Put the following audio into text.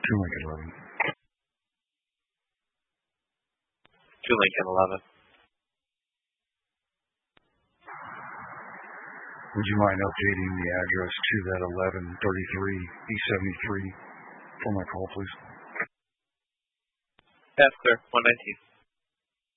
Lincoln 11. 2 Lincoln 11. Would you mind updating the address to that 1133 East 73 for my call, please? Yes, sir. 119.